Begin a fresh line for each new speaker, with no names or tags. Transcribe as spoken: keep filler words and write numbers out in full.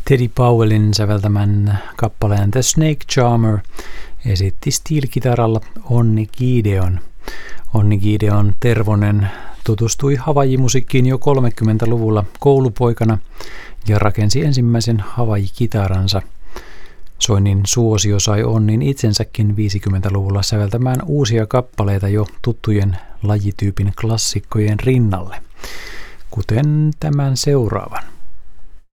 Teddy Powellin säveltämän kappaleen The Snake Charmer esitti steel-kitaralla Onni Gideon. Onni Gideon Tervonen tutustui Havaji-musiikkiin jo kolmekymmentäluvulla koulupoikana ja rakensi ensimmäisen Havaji-kitaransa. Soinnin suosio sai Onnin itsensäkin viisikymmentäluvulla säveltämään uusia kappaleita jo tuttujen lajityypin klassikkojen rinnalle, kuten tämän seuraavan.